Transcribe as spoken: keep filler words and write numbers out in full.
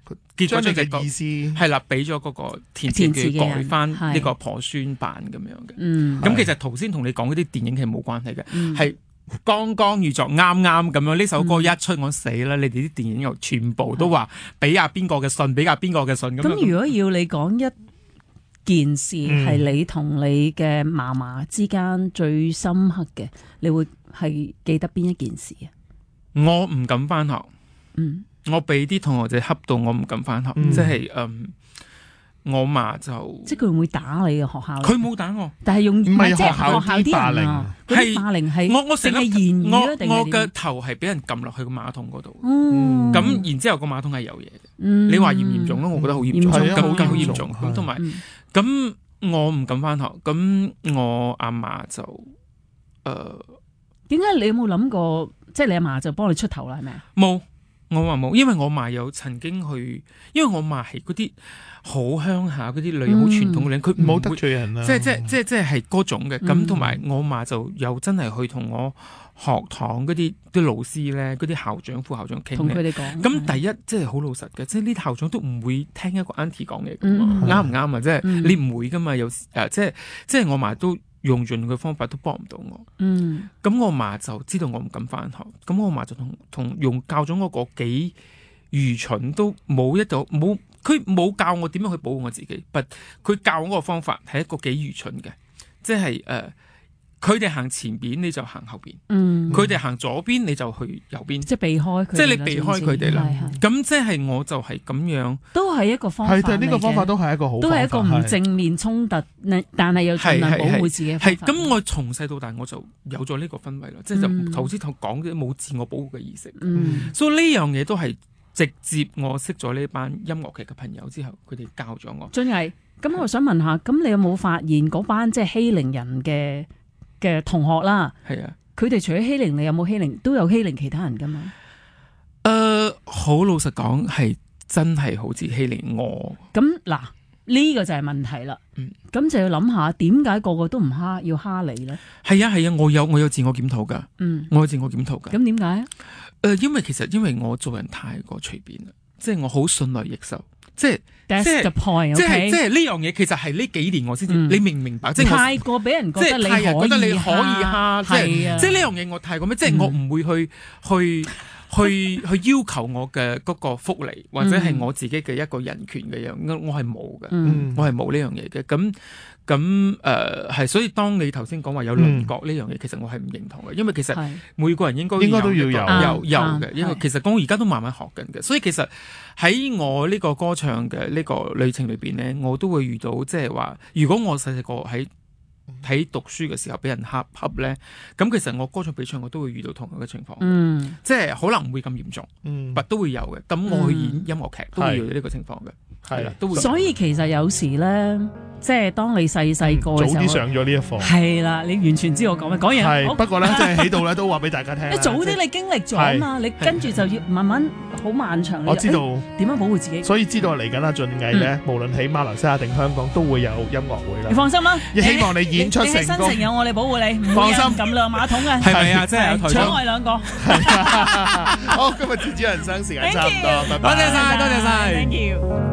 結果就嘅意思係啦，俾咗嗰個填詞嘅改翻呢個婆孫版咁樣嘅。 嗯， 咁其實頭先同你講嗰啲電影係冇關係嘅，係、 嗯。 剛剛遇作啱啱咁樣，呢首歌一出我死啦！嗯、你哋啲電影又全部都話俾阿邊個嘅信，俾阿邊個嘅信咁。 咁如果要你講一件事係你同你嘅嫲嫲之間最深刻嘅，你會係記得邊一件事啊？ 我唔敢翻學， 嗯， 我俾啲同學仔恰到我唔敢翻學， 嗯、 即係嗯。我媽就即係佢會唔會打你嘅學校？ 佢冇打我， 但係用唔係學校學校啲人啊， 係霸凌係我我成日言語我定我嘅頭係俾人撳落去個馬桶嗰度，咁、 嗯、 然之後個馬桶係有嘢嘅， 嗯、 你話嚴唔嚴重咧？我覺得好嚴重，咁咁好嚴重，咁同埋咁我唔敢翻學，咁我阿嫲就誒，點、 呃、解你有冇諗過？即係你阿嫲就幫你出頭啦，係咪啊？ 冇。我話冇，因為我嫲有曾經去，因為我嫲係嗰啲好鄉下嗰啲女人，好傳統嘅人，佢冇得罪人啦， 即係即係即係即係係嗰種嘅。咁同埋我嫲就有真係去同我學堂嗰啲啲老師咧，嗰啲校長、副校長傾， 同佢哋講。 咁第一即係好老實嘅，即係呢啲校長都唔會聽一個 auntie 講嘢㗎嘛，啱唔啱啊？即係你唔會噶嘛，有時誒，即係即係我嫲都。用盡佢方法都幫唔到我， 嗯， 咁我媽就知道我唔敢返學，咁我媽就同同用教咗我個幾愚蠢都冇一度冇，佢冇教我點樣去保護我自己，但佢教我個方法係一個幾愚蠢嘅，即係誒。呃佢哋行前邊你就行後邊，佢哋行左邊你就去右邊， 即係避開佢， 即係你避開佢哋啦。咁即係我就係咁樣， 都係一個方法。 係，呢個方法都係一個好方法， 都係一個唔正面衝突，但係又盡量保護自己嘅方法。 係咁，我從細到大我就有咗呢個氛圍啦，即係就頭先頭講嘅冇自我保護嘅意識。 嗯， 所以呢樣嘢都係直接我識咗呢班音樂劇嘅朋友之後，佢哋教咗我。 俊毅，咁我想問下，咁你有冇發現嗰班即係欺凌人嘅嘅同學啦， 係啊，佢哋除咗欺凌你，有冇欺凌都有欺凌其他人噶嘛？ 誒、呃，好老實講，係真係好似欺凌我。 咁嗱，呢、這個就係問題啦。嗯，咁就要諗下，點解個個都唔蝦，要蝦你咧？ 係啊係啊，我有我有自我檢討噶。嗯，我有自我檢討噶。 咁點解啊？誒、 呃，因為其實因為我做人太過隨便啦，即係我好順來逆受。即係 That's the point, 即係 okay? 即係呢樣嘢，其實係呢幾年我先至，嗯、你明唔明白？即係太過俾人覺得你可以覺得你可以蝦， 即係即係呢樣嘢我太過咩？即係我唔會去去去去要求我嘅嗰個福利，或者係我自己嘅一個人權嘅樣，我係冇嘅， 嗯、 我係冇呢樣嘢嘅。咁咁誒係，所以當你頭先講話有鄰國呢樣嘢，其實我係唔認同嘅，因為其實每個人應該應該都要有有有嘅，因為其實我而家都慢慢學緊嘅，所以其實喺我呢個歌唱嘅呢個旅程裏邊咧，我都會遇到即係話，如果我細細個喺喺讀書嘅時候俾人恰恰咧，咁其實我歌唱比賽我都會遇到同樣嘅情況， 嗯、 即係可能唔會咁嚴重，嗯，但都會有嘅。咁我去演音樂劇、嗯、都會遇到呢個情況嘅。係啦，都會。所以其實有時咧，即係當你細細個嘅時候， 早啲上咗呢一課， 係啦，你完全知我講咩，講嘢。 係不過咧，即係喺度咧都話俾大家聽。 你早啲你經歷咗啊嘛，你跟住就要慢慢好漫長。 我知道點樣保護自己， 所以知道嚟緊阿俊毅咧，無論喺馬來西亞定香港都會有音樂會啦。 你放心啦， 亦希望你演出成功。 你喺新城有我哋保護你， 放心撳兩馬桶嘅， 係咪啊？即係除咗我哋兩個。 好，今日節主人生時間差唔多，拜拜。 多謝晒，多謝晒。 Thank you。